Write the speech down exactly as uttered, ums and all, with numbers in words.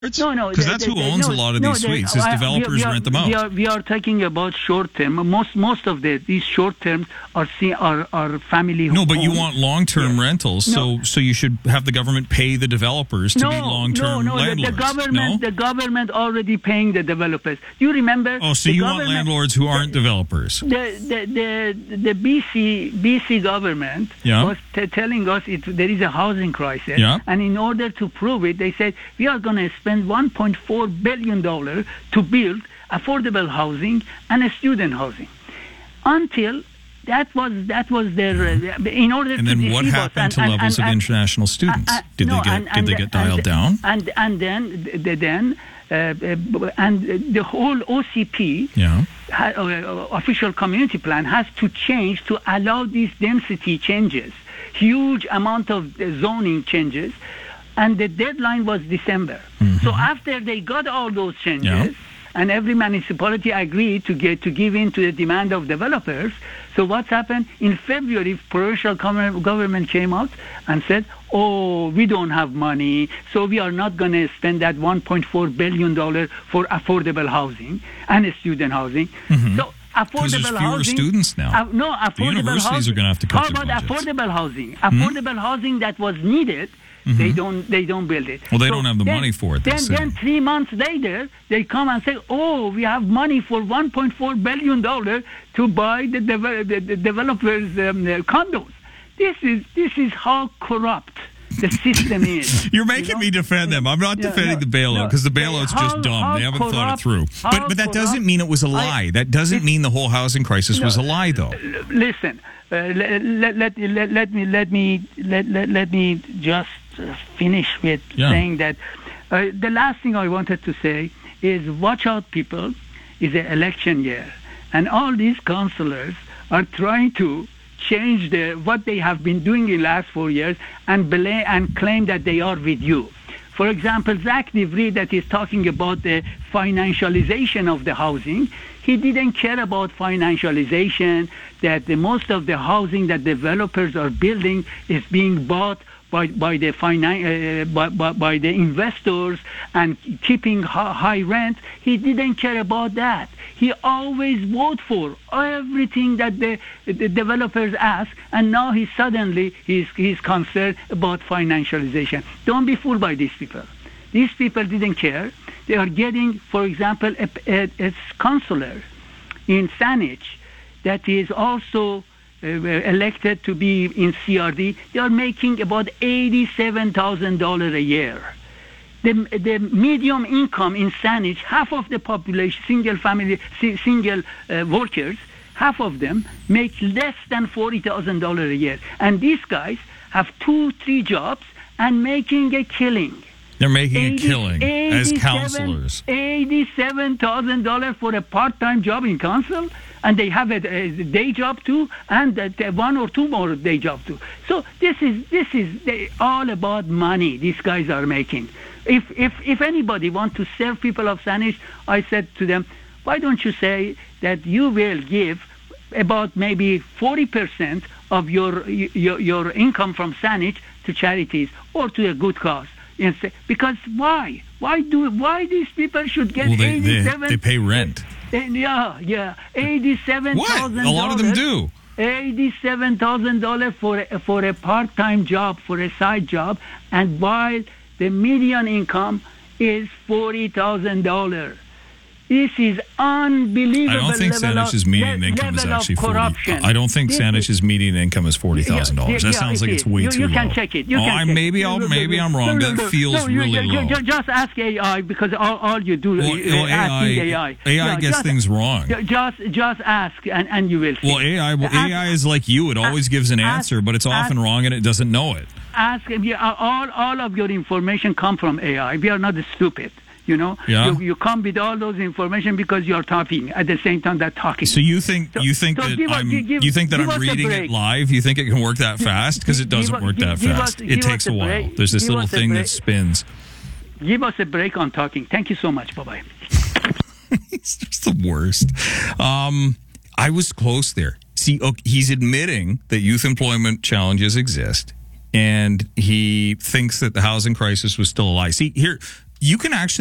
No, no, because that's the, who the, owns no, a lot of no, these the, suites. Is uh, developers we are, rent them out. We are, we are talking about short term. Most most of the these short terms are are are family. No, but homes. you want long term Yeah. rentals, No. so so you should have the government pay the developers to no, be long term no, no, landlords. The, the government, no? the government already paying the developers. You remember? Oh, so the you want government- landlords who aren't developers? The the the, the B C B C government Yeah. was t- telling us it, there is a housing crisis, Yeah. and in order to prove it, they said we are going to spend one point four billion dollars to build affordable housing and student housing. Until that was that was their uh, in order And to then what deceive us. happened And- to and- levels and- of and- international students? uh, uh, did no, they get and- did and they the- get dialed and, down? And and then the, then uh, uh, and the whole O C P. Yeah. Ha- uh, official community plan has to change to allow these density changes, huge amount of uh, zoning changes, and the deadline was December. Mm-hmm. So after they got all those changes, Yeah. and every municipality agreed to get to give in to the demand of developers. So what's happened in February? Provincial com- government came out and said, "Oh, we don't have money, so we are not going to spend that one point four billion dollars for affordable housing and student housing." Mm-hmm. So affordable there's fewer housing. students now. Uh, no, affordable The universities housing. are gonna have to cut How their about budgets. affordable housing? Affordable housing that was needed. They don't. They don't build it. Well, they don't have the then- money for it, they Then, say. then three months later, they come and say, "Oh, we have money for one point four billion dollars to buy the, deve- the, the developers' um, uh, condos." This is this is how corrupt the system is. You're making you know? me defend them. I'm not Yeah, defending no, the bailout no. because the bailout's How- just dumb. how They haven't thought it corrupt- through. how But but that doesn't corrupt- mean it was a lie. I- that doesn't mean the whole housing crisis was a lie, though. Listen, uh, let, let, let, let, let me let me let, let, let me just uh, finish with Yeah. saying that uh, the last thing I wanted to say is watch out, people. It's an election year, and all these councillors are trying to change the what they have been doing in the last four years and blame and claim that they are with you. For example, Zach DeVries that is talking about the financialization of the housing, he didn't care about financialization, that the most of the housing that developers are building is being bought by, by the finan- uh, by, by, by the investors and keeping high, high rent. He didn't care about that. He always voted for everything that the, the developers ask, and now he suddenly he's, he's concerned about financialization. Don't be fooled by these people. These people didn't care. They are getting, for example, a, a, a counselor in Saanich that is also uh, elected to be in C R D. They are making about eighty-seven thousand dollars a year. The, the medium income in Saanich, half of the population, single family, si- single uh, workers, half of them make less than forty thousand dollars a year. And these guys have two, three jobs and making a killing. They're making eighty a killing as counselors. eighty-seven thousand dollars for a part-time job in council, and they have a, a day job too, and a, one or two more day job too. So this is this is they, all about money. These guys are making. If if if anybody wants to serve people of Saanich, I said to them, why don't you say that you will give about maybe forty percent of your, your your income from Saanich to charities or to a good cause? Because why? Why do why these people should get Well, they, they, eighty-seven? they pay rent. Yeah, yeah, eighty-seven thousand. What? A lot of them do. Eighty-seven thousand dollars for a, for a part-time job, for a side job, and while the median income is forty thousand dollars. This is unbelievable. I don't think Saanich's median income is actually forty. I don't think Saanich's median income is forty thousand dollars. That yeah, sounds like it it's is. way you, too you low. can check it. You oh, can I, check maybe it. I'll maybe I'm wrong. No, no, that no, feels no, you, really you, low. You, just ask A I because all, all you do well, is well, asking A I, A I. A I Yeah, gets just, things wrong. Just just ask and, and you will see. Well, A I well, ask, A I is like you. It always gives an ask, answer, but it's often ask, wrong and it doesn't know it. Ask yeah, all all of your information come from A I. We are not stupid. You know, yeah. you, you come with all those information because you're typing at the same time that talking. So you think so, you think so that give I'm us, give, you think that give I'm us reading it live? You think it can work that fast? Because it doesn't give, work give, that give fast. Us, it takes a while. Break. There's this give little thing that spins. Give us a break on talking. Thank you so much. Bye bye. It's just the worst. Um, I was close there. See, okay, he's admitting that youth employment challenges exist, and he thinks that the housing crisis was still a lie. See, here. you can actually